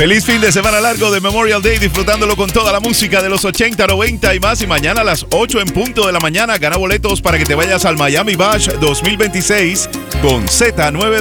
Feliz fin de semana largo de Memorial Day, disfrutándolo con toda la música de los 80, 90 y más. Y mañana a las 8 en punto de la mañana gana boletos para que te vayas al Miami Bash 2026 con Z92.